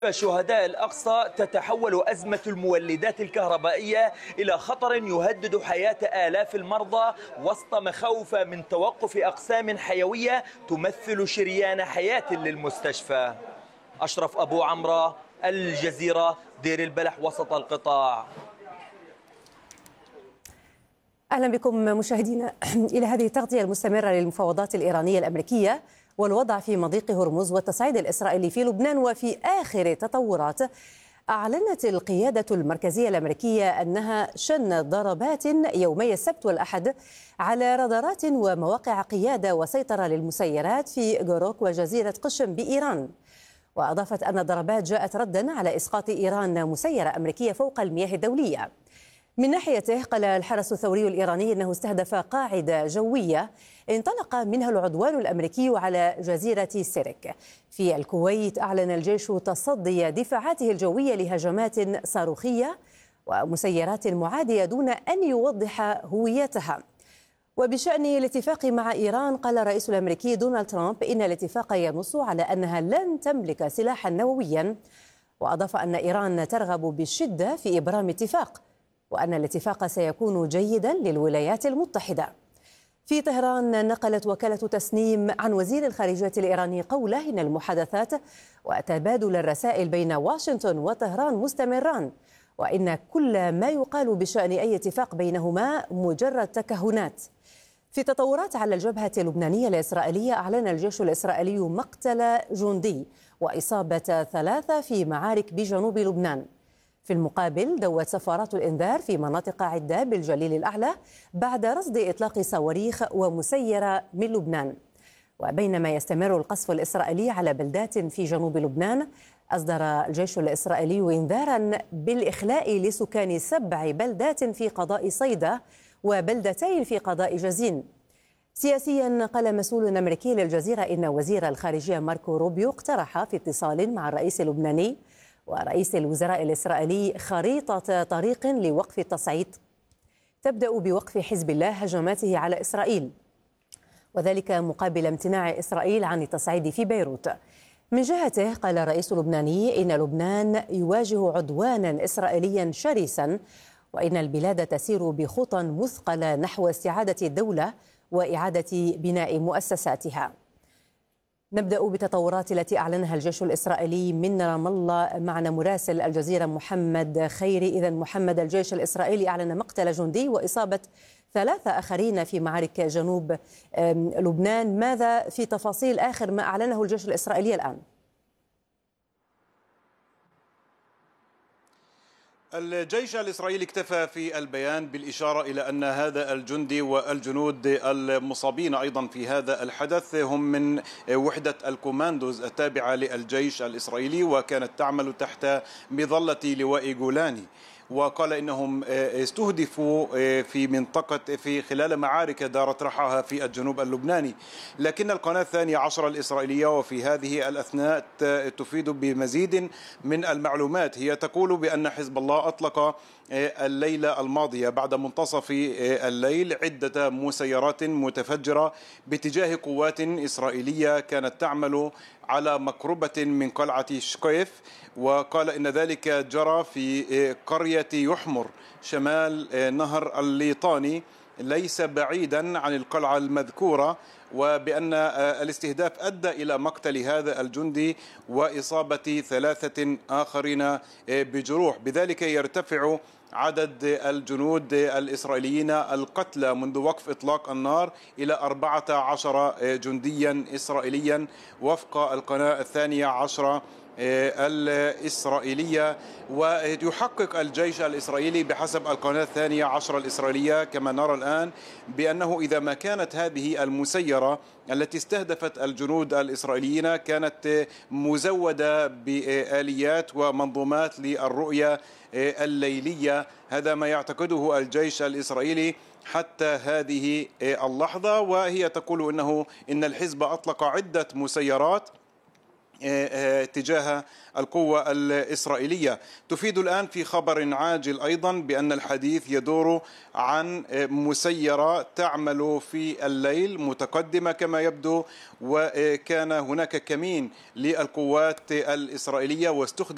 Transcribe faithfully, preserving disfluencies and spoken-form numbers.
شهداء الأقصى تتحول أزمة المولدات الكهربائية إلى خطر يهدد حياة آلاف المرضى وسط مخاوف من توقف أقسام حيوية تمثل شريان حياة للمستشفى. أشرف أبو عمرة، الجزيرة، دير البلح، وسط القطاع. أهلا بكم مشاهدينا إلى هذه التغطية المستمرة للمفاوضات الإيرانية الأمريكية والوضع في مضيق هرمز والتصعيد الإسرائيلي في لبنان. وفي آخر تطورات، أعلنت القيادة المركزية الأمريكية أنها شنت ضربات يومي السبت والأحد على رادارات ومواقع قيادة وسيطرة للمسيرات في جوروك وجزيرة قشم بإيران. وأضافت أن الضربات جاءت ردا على إسقاط إيران مسيرة أمريكية فوق المياه الدولية. من ناحيته، قال الحرس الثوري الإيراني أنه استهدف قاعدة جوية انطلق منها العدوان الأمريكي على جزيرة سيرك. في الكويت، أعلن الجيش تصدي دفاعاته الجوية لهجمات صاروخية ومسيرات معادية دون أن يوضح هويتها. وبشأن الاتفاق مع إيران، قال الرئيس الأمريكي دونالد ترامب إن الاتفاق ينص على أنها لن تملك سلاحا نوويا، وأضاف أن إيران ترغب بشدة في إبرام اتفاق، وأن الاتفاق سيكون جيدا للولايات المتحدة. في طهران، نقلت وكالة تسنيم عن وزير الخارجية الإيراني قوله إن المحادثات وتبادل الرسائل بين واشنطن وطهران مستمران، وإن كل ما يقال بشأن أي اتفاق بينهما مجرد تكهنات. في تطورات على الجبهة اللبنانية الإسرائيلية، أعلن الجيش الإسرائيلي مقتل جندي وإصابة ثلاثة في معارك بجنوب لبنان. في المقابل، دوت سفارات الإنذار في مناطق عدة بالجليل الأعلى بعد رصد إطلاق صواريخ ومسيرة من لبنان. وبينما يستمر القصف الإسرائيلي على بلدات في جنوب لبنان، أصدر الجيش الإسرائيلي إنذارا بالإخلاء لسكان سبع بلدات في قضاء صيدا وبلدتين في قضاء جزين. سياسيا، قال مسؤول أمريكي للجزيرة إن وزير الخارجية ماركو روبيو اقترح في اتصال مع الرئيس اللبناني ورئيس الوزراء الإسرائيلي خريطة طريق لوقف التصعيد تبدأ بوقف حزب الله هجماته على إسرائيل، وذلك مقابل امتناع إسرائيل عن التصعيد في بيروت. من جهته، قال الرئيس اللبناني إن لبنان يواجه عدوانا إسرائيليا شرسا، وإن البلاد تسير بخطى مثقلة نحو استعادة الدولة وإعادة بناء مؤسساتها. نبدأ بالتطورات التي أعلنها الجيش الإسرائيلي من رام الله. معنا مراسل الجزيرة محمد خيري. إذا محمد، الجيش الإسرائيلي أعلن مقتل جندي وإصابة ثلاثة آخرين في معارك جنوب لبنان. ماذا في تفاصيل آخر ما أعلنه الجيش الإسرائيلي الآن؟ الجيش الإسرائيلي اكتفى في البيان بالإشارة إلى أن هذا الجندي والجنود المصابين أيضا في هذا الحدث هم من وحدة الكوماندوز التابعة للجيش الإسرائيلي، وكانت تعمل تحت مظلة لواء جولاني. وقال إنهم استهدفوا في منطقة في خلال معارك دارت رحاها في الجنوب اللبناني. لكن القناة الثانية عشر الإسرائيلية وفي هذه الأثناء تفيد بمزيد من المعلومات. هي تقول بأن حزب الله أطلق الليلة الماضية بعد منتصف الليل عدة مسيرات متفجرة باتجاه قوات إسرائيلية كانت تعمل على مقربة من قلعة شقيف. وقال إن ذلك جرى في قرية يحمر شمال نهر الليطاني ليس بعيدا عن القلعة المذكورة، وبأن الاستهداف أدى إلى مقتل هذا الجندي وإصابة ثلاثة آخرين بجروح. بذلك يرتفع عدد الجنود الإسرائيليين القتلى منذ وقف إطلاق النار إلى أربعة عشر جنديا إسرائيليا وفق القناة الثانية عشر الإسرائيلية. ويحقق الجيش الإسرائيلي بحسب القناة الثانية عشر الإسرائيلية كما نرى الآن بأنه إذا ما كانت هذه المسيرة التي استهدفت الجنود الإسرائيليين كانت مزودة بآليات ومنظومات للرؤية الليلية، هذا ما يعتقده الجيش الإسرائيلي حتى هذه اللحظة. وهي تقول إنه إن الحزب أطلق عدة مسيرات تجاه القوة الإسرائيلية. تفيد الآن في خبر عاجل أيضا بأن الحديث يدور عن مسيرة تعمل في الليل متقدمة كما يبدو، وكان هناك كمين للقوات الإسرائيلية واستخدم